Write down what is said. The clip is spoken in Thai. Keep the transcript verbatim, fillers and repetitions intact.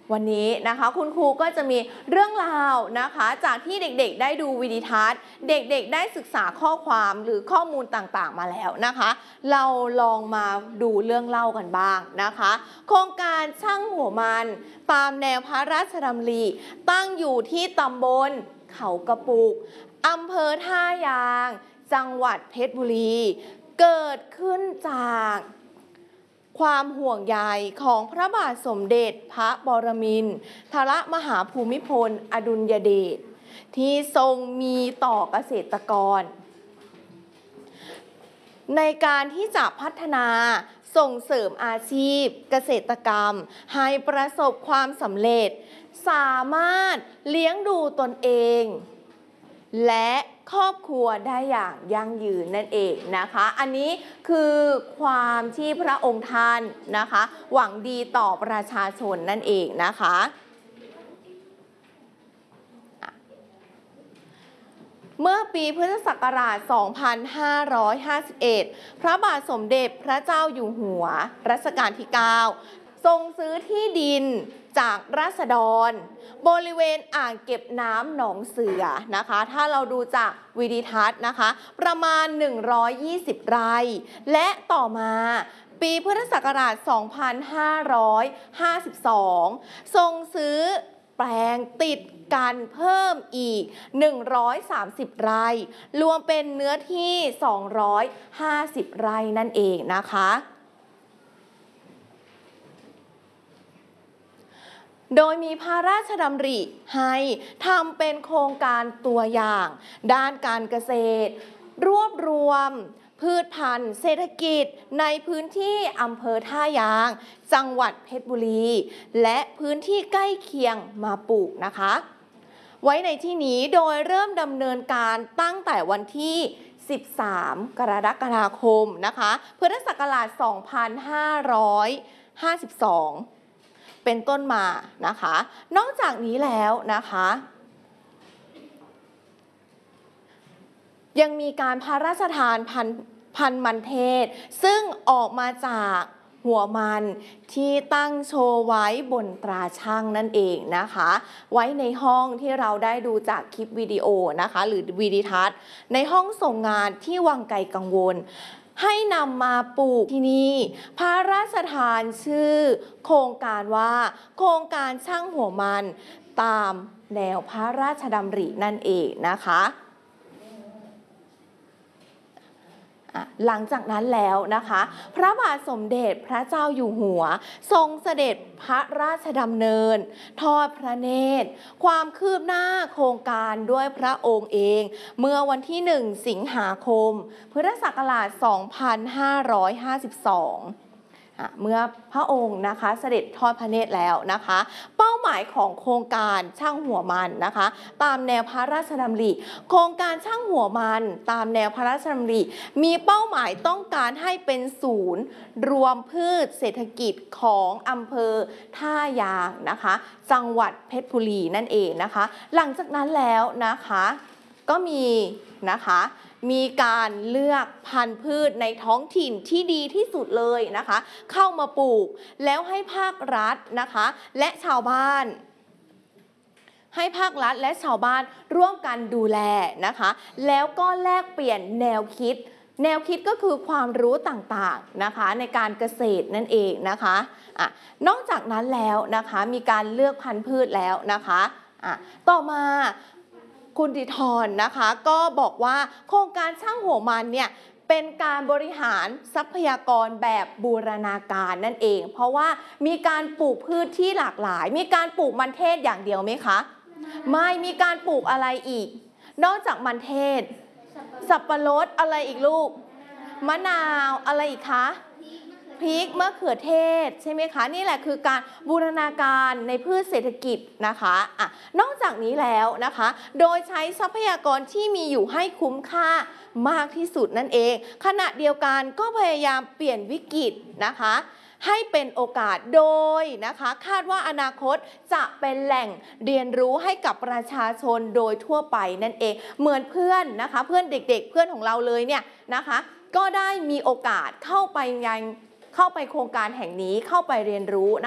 วันนี้นะคะคุณครูก็จะมีเรื่องราวนะคะจากที่เด็กๆได้ดูวิดีทัศน์เด็กๆได้ศึกษาข้อความหรือข้อมูลต่างๆมาแล้วนะคะเราลองมาดูเรื่องเล่ากันบ้างนะคะโครงการช่างหัวมันตามแนวพระราชดำริตั้งอยู่ที่ตำบลเขากระปุกอำเภอท่ายางจังหวัดเพชรบุรีเกิดขึ้นจากความห่วงใยของพระบาทสมเด็จพระปรมินทรมหาภูมิพลอดุลยเดชที่ทรงมีต่อเกษตรกรในการที่จะพัฒนาส่งเสริมอาชีพเกษตรกรรมให้ประสบความสำเร็จสามารถเลี้ยงดูตนเองและครอบครัวได้อย่างยั่งยืนนั่นเองนะคะอันนี้คือความที่พระองค์ท่านนะคะหวังดีต่อประชาชนนั่นเองนะคะเมื่อปีพุทธศักราช สองพันห้าร้อยห้าสิบเอ็ด พระบาทสมเด็จพระเจ้าอยู่หัวรัชกาลที่ เก้า ทรงซื้อที่ดินจากราษฎรบริเวณอ่างเก็บน้ำหนองเสือนะคะถ้าเราดูจากวิดีทัศน์นะคะประมาณหนึ่งร้อยยี่สิบไร่และต่อมาปีพุทธศักราช สองพันห้าร้อยห้าสิบสอง ทรงซื้อแปลงติดกันเพิ่มอีกหนึ่งร้อยสามสิบไร่รวมเป็นเนื้อที่สองร้อยห้าสิบไร่นั่นเองนะคะโดยมีพระราชดำริให้ทำเป็นโครงการตัวอย่างด้านการเกษตรรวบรวมพืชพันธุ์เศรษฐกิจในพื้นที่อำเภอท่ายางจังหวัดเพชรบุรีและพื้นที่ใกล้เคียงมาปลูกนะคะไว้ในที่นี้โดยเริ่มดำเนินการตั้งแต่วันที่สิบสามกรกฎาคมนะคะพุทธศักราช สองพันห้าร้อยห้าสิบสองเป็นต้นมานะคะนอกจากนี้แล้วนะคะยังมีการพระราชทานพันพันมันเทศซึ่งออกมาจากหัวมันที่ตั้งโชว์ไว้บนตราช่างนั่นเองนะคะไว้ในห้องที่เราได้ดูจากคลิปวิดีโอนะคะหรือวิดีทัศน์ในห้องส่งงานที่วังไกลกังวลให้นำมาปลูกที่นี่พระราชทานชื่อโครงการว่าโครงการช่างหัวมันตามแนวพระราชดำรินั่นเองนะคะหลังจากนั้นแล้วนะคะพระบาทสมเด็จพระเจ้าอยู่หัวทรงเสด็จพระราชดำเนินทอดพระเนตรความคืบหน้าโครงการด้วยพระองค์เองเมื่อวันที่หนึ่งสิงหาคมพุทธศักราช สองพันห้าร้อยห้าสิบสองเมื่อพระองค์นะคะเสด็จทอดพระเนตรแล้วนะคะเป้าหมายของโครงการช่างหัวมันนะคะตามแนวพระราชดำริโครงการช่างหัวมันตามแนวพระราชดำริมีเป้าหมายต้องการให้เป็นศูนย์รวมพืชเศรษฐกิจของอำเภอท่ายางนะคะจังหวัดเพชรบุรีนั่นเองนะคะหลังจากนั้นแล้วนะคะก็มีนะคะมีการเลือกพันธุ์พืชในท้องถิ่นที่ดีที่สุดเลยนะคะเข้ามาปลูกแล้วให้ภาครัฐนะคะและชาวบ้านให้ภาครัฐและชาวบ้านร่วมกันดูแลนะคะแล้วก็แลกเปลี่ยนแนวคิดแนวคิดก็คือความรู้ต่างๆนะคะในการเกษตรนั่นเองนะคะอ่ะนอกจากนั้นแล้วนะคะมีการเลือกพันธุ์พืชแล้วนะคะอ่ะต่อมาคุณดิธรนะคะก็บอกว่าโครงการช่างหัวมันเนี่ยเป็นการบริหารทรัพยากรแบบบูรณาการนั่นเองเพราะว่ามีการปลูกพืชที่หลากหลายมีการปลูกมันเทศอย่างเดียวไหมคะไม่มีการปลูกอะไรอีกนอกจากมันเทศสับปะรดอะไรอีกลูกมะนาวอะไรอีกคะพริกมะเขือเทศใช่ไหมคะนี่แหละคือการบูรณาการในพืชเศรษฐกิจนะคะอ่ะนอกจากนี้แล้วนะคะโดยใช้ทรัพยากรที่มีอยู่ให้คุ้มค่ามากที่สุดนั่นเองขณะเดียวกันก็พยายามเปลี่ยนวิกฤตนะคะให้เป็นโอกาสโดยนะคะคาดว่าอนาคตจะเป็นแหล่งเรียนรู้ให้กับประชาชนโดยทั่วไปนั่นเองเหมือนเพื่อนนะคะเพื่อนเด็กๆเพื่อนของเราเลยเนี่ยนะคะก็ได้มีโอกาสเข้าไปยังเข้าไปโครงการแห่งนี้เข้าไปเรียนรู้